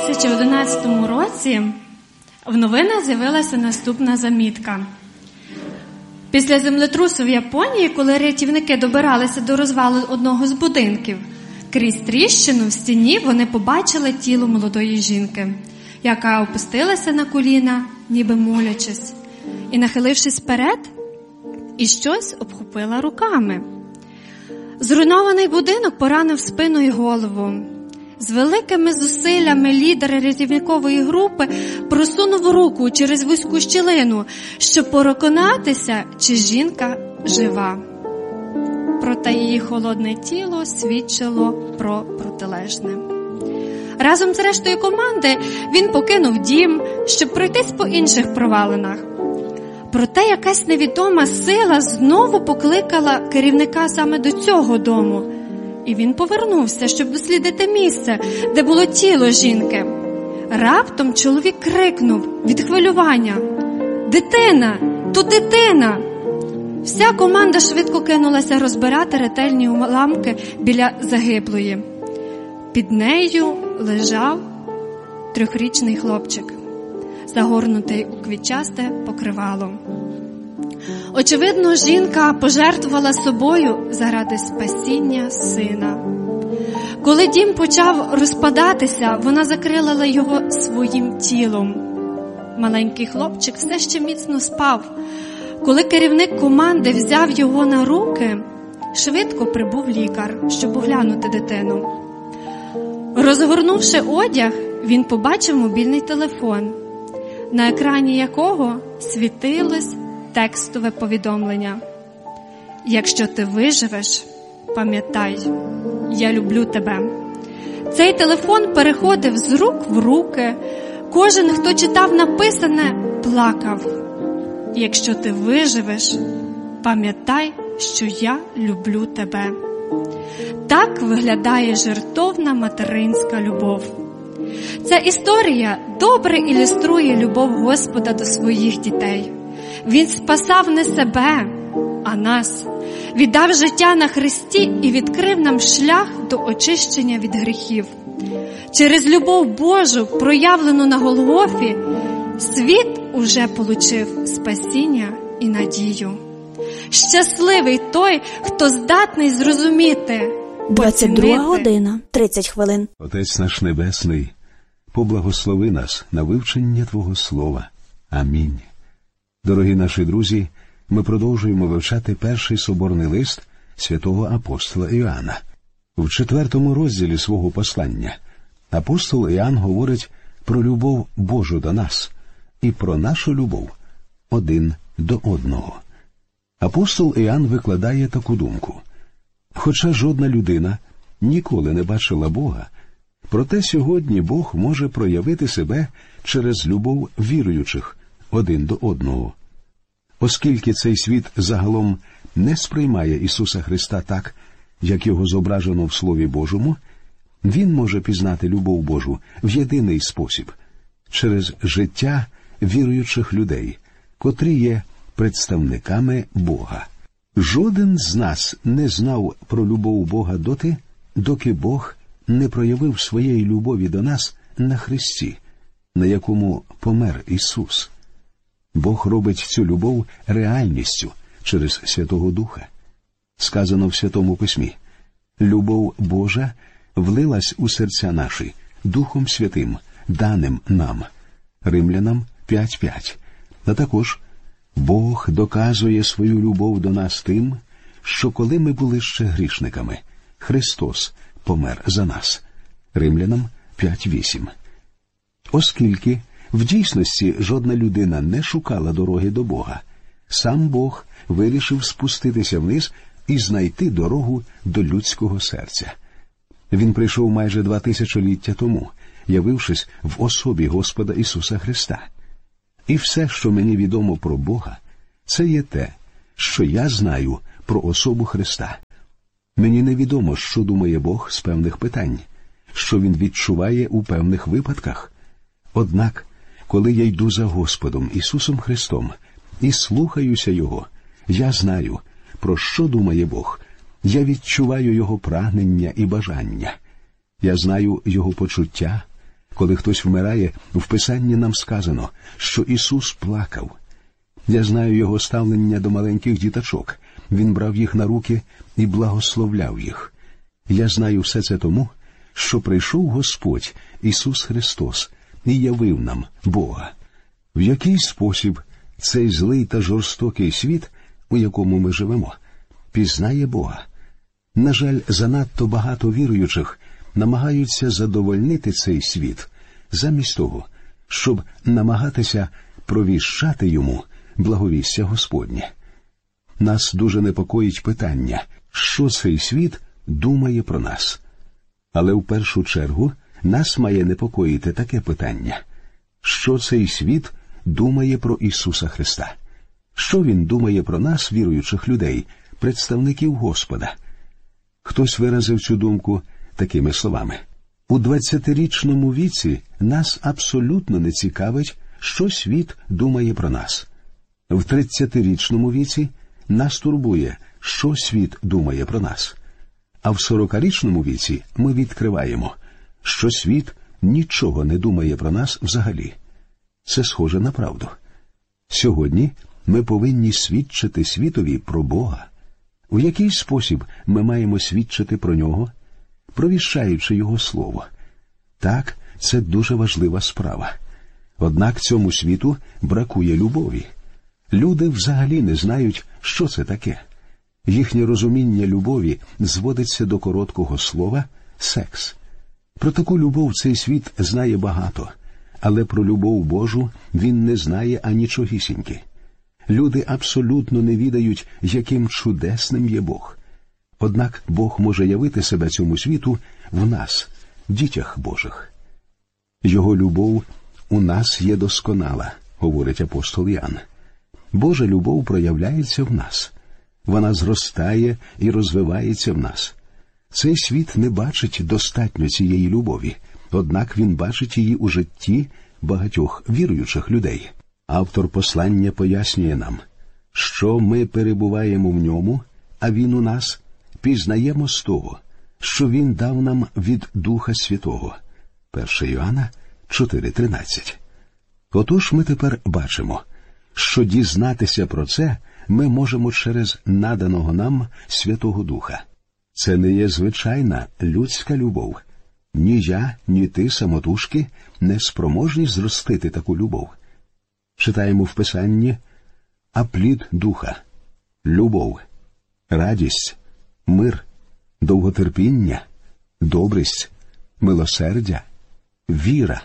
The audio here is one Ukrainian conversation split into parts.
2011 році в новинах з'явилася наступна замітка. Після землетрусу в Японії, коли рятівники добиралися до розвалу одного з будинків, крізь тріщину в стіні вони побачили тіло молодої жінки, яка опустилася на коліна, ніби молячись, і, нахилившись вперед, і щось обхопила руками. Зруйнований будинок поранив спину і голову. З великими зусиллями лідер рятівникової групи просунув руку через вузьку щілину, щоб переконатися, чи жінка жива. Проте її холодне тіло свідчило про протилежне. Разом з рештою команди він покинув дім, щоб пройтись по інших провалинах. Проте якась невідома сила знову покликала керівника саме до цього дому. І він повернувся, щоб дослідити місце, де було тіло жінки. Раптом чоловік крикнув від хвилювання: «Дитина! Тут дитина!» Вся команда швидко кинулася розбирати ретельні уламки біля загиблої. Під нею лежав 3-річний хлопчик, загорнутий у квітчасте покривало. Очевидно, жінка пожертвувала собою заради спасіння сина. Коли дім почав розпадатися, вона закрила його своїм тілом. Маленький хлопчик все ще міцно спав. Коли керівник команди взяв його на руки, швидко прибув лікар, щоб оглянути дитину. Розгорнувши одяг, він побачив мобільний телефон, на екрані якого світилось текстове повідомлення: «Якщо ти виживеш, пам'ятай, я люблю тебе». Цей телефон переходив з рук в руки. Кожен, хто читав написане, плакав. «Якщо ти виживеш, пам'ятай, що я люблю тебе». Так виглядає жертовна материнська любов. Ця історія добре ілюструє любов Господа до своїх дітей. Він спасав не себе, а нас. Віддав життя на хресті і відкрив нам шлях до очищення від гріхів. Через любов Божу, проявлену на Голгофі, світ уже получив спасіння і надію. Щасливий той, хто здатний зрозуміти, 22 година, 30 хвилин. Отець наш Небесний, поблагослови нас на вивчення Твого Слова. Амінь. Дорогі наші друзі, ми продовжуємо вивчати перший соборний лист святого апостола Іоанна. В 4 розділі свого послання апостол Іоанн говорить про любов Божу до нас і про нашу любов один до одного. Апостол Іоанн викладає таку думку: хоча жодна людина ніколи не бачила Бога, проте сьогодні Бог може проявити себе через любов віруючих один до одного. Оскільки цей світ загалом не сприймає Ісуса Христа так, як його зображено в Слові Божому, він може пізнати любов Божу в єдиний спосіб – через життя віруючих людей, котрі є представниками Бога. Жоден з нас не знав про любов Бога доти, доки Бог не проявив своєї любові до нас на хресті, на якому помер Ісус. Бог робить цю любов реальністю через Святого Духа. Сказано в Святому Письмі: «Любов Божа влилась у серця наші Духом Святим, даним нам». Римлянам 5:5. А також Бог доказує свою любов до нас тим, що коли ми були ще грішниками, Христос помер за нас. Римлянам 5:8. Оскільки в дійсності жодна людина не шукала дороги до Бога, сам Бог вирішив спуститися вниз і знайти дорогу до людського серця. Він прийшов майже 2000 тому, явившись в особі Господа Ісуса Христа. І все, що мені відомо про Бога, це є те, що я знаю про особу Христа. Мені невідомо, що думає Бог з певних питань, що Він відчуває у певних випадках. Однак, коли я йду за Господом Ісусом Христом і слухаюся Його, я знаю, про що думає Бог. Я відчуваю Його прагнення і бажання. Я знаю Його почуття, Коли хтось вмирає, в Писанні нам сказано, що Ісус плакав. Я знаю Його ставлення до маленьких діточок. Він брав їх на руки і благословляв їх. Я знаю все це тому, що прийшов Господь Ісус Христос і явив нам Бога. В який спосіб цей злий та жорстокий світ, у якому ми живемо, пізнає Бога? На жаль, занадто багато віруючих намагаються задовольнити цей світ, замість того, щоб намагатися провіщати йому благовістя Господнє. Нас дуже непокоїть питання, що цей світ думає про нас. Але в першу чергу нас має непокоїти таке питання, що цей світ думає про Ісуса Христа. Що Він думає про нас, віруючих людей, представників Господа? Хтось виразив цю думку такими словами. У 20-річному віці нас абсолютно не цікавить, що світ думає про нас. В 30-річному віці нас турбує, що світ думає про нас. А в 40-річному віці ми відкриваємо, що світ нічого не думає про нас взагалі. Це схоже на правду. Сьогодні ми повинні свідчити світові про Бога. У який спосіб ми маємо свідчити про Нього? Провіщаючи Його Слово. Так, це дуже важлива справа. Однак цьому світу бракує любові. Люди взагалі не знають, що це таке. Їхнє розуміння любові зводиться до короткого слова «секс». Про таку любов цей світ знає багато, але про любов Божу він не знає анічогісіньки. Люди абсолютно не відають, яким чудесним є Бог. Однак Бог може явити себе цьому світу в нас, дітях Божих. Його любов у нас є досконала, говорить апостол Ян. Божа любов проявляється в нас. Вона зростає і розвивається в нас. Цей світ не бачить достатньо цієї любові, однак він бачить її у житті багатьох віруючих людей. Автор послання пояснює нам, що ми перебуваємо в ньому, а він у нас, пізнаємо з того, що він дав нам від Духа Святого. 1 Йоанна 4:13. Отож ми тепер бачимо, що дізнатися про це ми можемо через наданого нам Святого Духа. Це не є звичайна людська любов. Ні я, ні ти самотужки не спроможні зростити таку любов. Читаємо в Писанні: а плід Духа – любов, радість, мир, довготерпіння, добрість, милосердя, віра,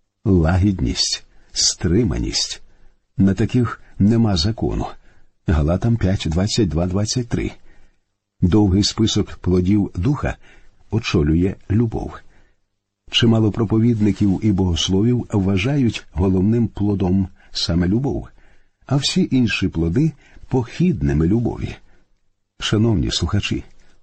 лагідність, стриманість. На таких нема закону. Галатам 5:22-23. Довгий список плодів Духа очолює любов. Чимало проповідників і богословів вважають головним плодом саме любов, а всі інші плоди – похідними любові. Шановні слухачі,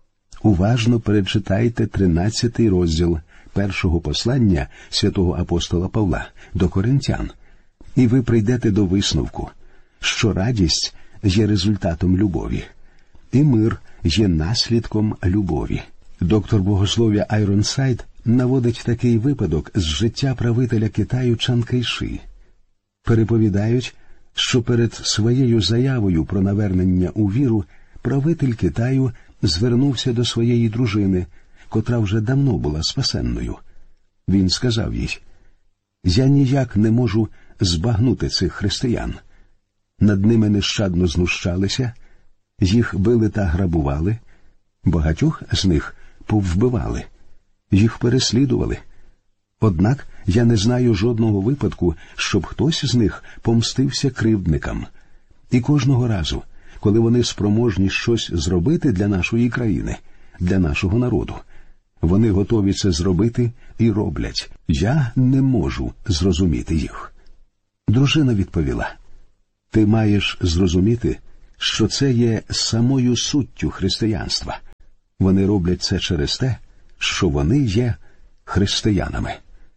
уважно перечитайте 13-й розділ першого послання святого апостола Павла до Коринтян, і ви прийдете до висновку, що радість є результатом любові, і мир є наслідком любові. Доктор богослов'я Айронсайд наводить такий випадок з життя правителя Китаю Чан Кайши. Переповідають, що перед своєю заявою про навернення у віру правитель Китаю звернувся до своєї дружини, котра вже давно була спасенною. Він сказав їй: «Я ніяк не можу збагнути цих християн. Над ними нещадно знущалися, їх били та грабували, багатьох з них повбивали, їх переслідували. Однак я не знаю жодного випадку, щоб хтось з них помстився кривдникам. І кожного разу, коли вони спроможні щось зробити для нашої країни, для нашого народу, вони готові це зробити і роблять. Я не можу зрозуміти їх». Дружина відповіла: «Ти маєш зрозуміти, що це є самою суттю християнства. Вони роблять це через те, що вони є християнами».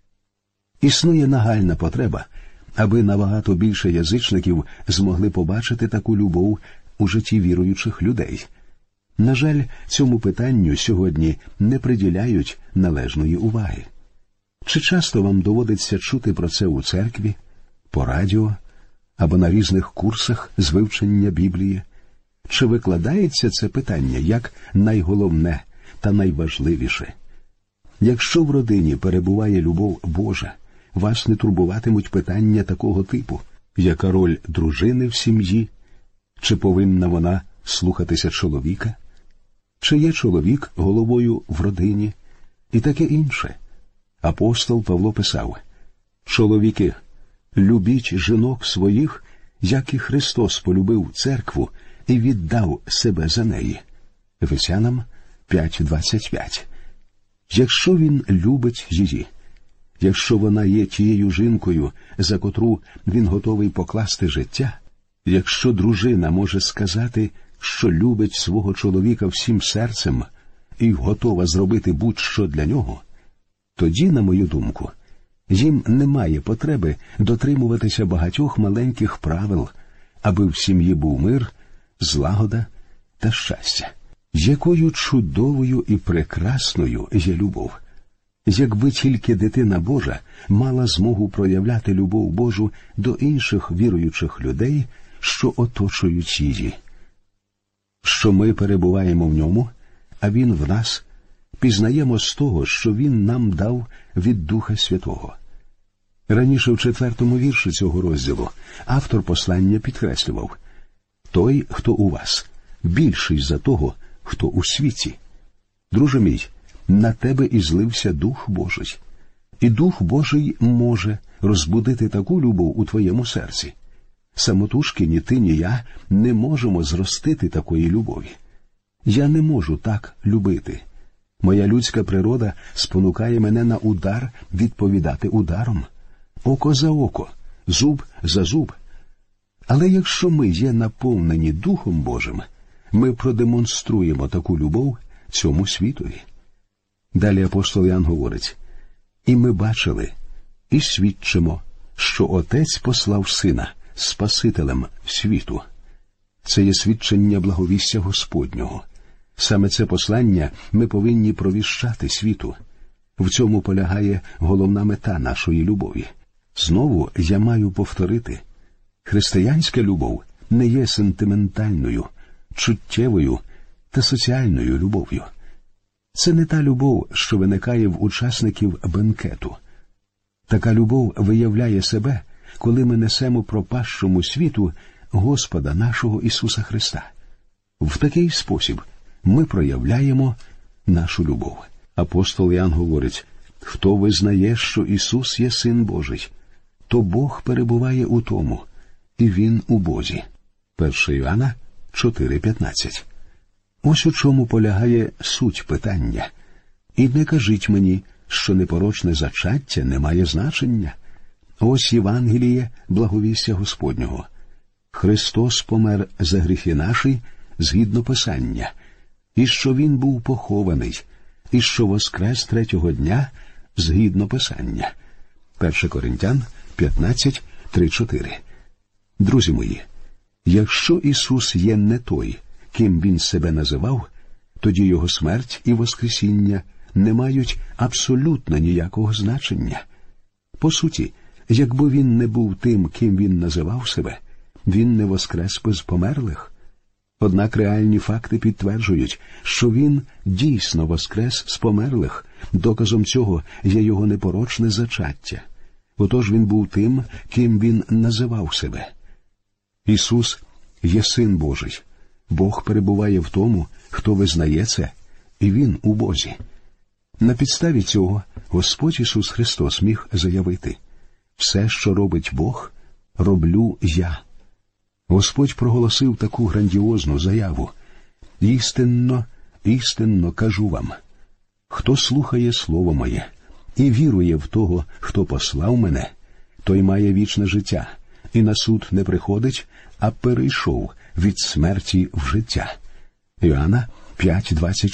Існує нагальна потреба, аби набагато більше язичників змогли побачити таку любов у житті віруючих людей. На жаль, цьому питанню сьогодні не приділяють належної уваги. Чи часто вам доводиться чути про це у церкві, по радіо або на різних курсах з вивчення Біблії? Чи викладається це питання як найголовне та найважливіше? Якщо в родині перебуває любов Божа, вас не турбуватимуть питання такого типу: яка роль дружини в сім'ї? Чи повинна вона слухатися чоловіка? Чи є чоловік головою в родині? І таке інше. Апостол Павло писав: «Чоловіки, любіть жінок своїх, як і Христос полюбив церкву і віддав себе за неї». Ефесянам 5:25. Якщо він любить її, якщо вона є тією жінкою, за котру він готовий покласти життя, якщо дружина може сказати, що любить свого чоловіка всім серцем і готова зробити будь-що для нього, тоді, на мою думку, їм немає потреби дотримуватися багатьох маленьких правил, аби в сім'ї був мир, злагода та щастя. Якою чудовою і прекрасною є любов! Якби тільки дитина Божа мала змогу проявляти любов Божу до інших віруючих людей, що оточують її. Що ми перебуваємо в ньому, а він в нас, пізнаємо з того, що він нам дав від Духа Святого. Раніше в 4-му вірші цього розділу автор послання підкреслював: «Той, хто у вас, більший за того, хто у світі». Друже мій, на тебе і злився Дух Божий. І Дух Божий може розбудити таку любов у твоєму серці. Самотужки ні ти, ні я не можемо зростити такої любові. Я не можу так любити. Моя людська природа спонукає мене на удар відповідати ударом. Око за око, зуб за зуб. Але якщо ми є наповнені Духом Божим, ми продемонструємо таку любов цьому світові. Далі апостол Іоанн говорить: «І ми бачили, і свідчимо, що Отець послав Сина Спасителем світу». Це є свідчення благовістя Господнього. Саме це послання ми повинні провіщати світу. В цьому полягає головна мета нашої любові. Знову я маю повторити: християнська любов не є сентиментальною, чуттєвою та соціальною любов'ю. Це не та любов, що виникає в учасників бенкету. Така любов виявляє себе, коли ми несемо пропащому світу Господа нашого Ісуса Христа. В такий спосіб ми проявляємо нашу любов. Апостол Іоанн говорить: «Хто визнає, що Ісус є Син Божий, то Бог перебуває у тому, і Він у Бозі». 1 Іоанна 4:15. Ось у чому полягає суть питання. І не кажіть мені, що непорочне зачаття не має значення. Ось Євангеліє благовістя Господнього. Христос помер за гріхи наші згідно Писання, і що Він був похований, і що воскрес 3-го дня згідно Писання. 1 Коринтян 15:3-4. Друзі мої, якщо Ісус є не той, ким Він себе називав, тоді Його смерть і воскресіння не мають абсолютно ніякого значення. По суті, якби Він не був тим, ким Він називав себе, Він не воскрес би з померлих. Однак реальні факти підтверджують, що Він дійсно воскрес з померлих. Доказом цього є Його непорочне зачаття. Отож Він був тим, ким Він називав себе. Ісус є Син Божий. Бог перебуває в тому, хто визнає це, і Він у Бозі. На підставі цього Господь Ісус Христос міг заявити: «Все, що робить Бог, роблю я». Господь проголосив таку грандіозну заяву: «Істинно, істинно кажу вам, хто слухає слово моє і вірує в того, хто послав мене, той має вічне життя, і на суд не приходить, а перейшов від смерті в життя». Іоанна 5:24.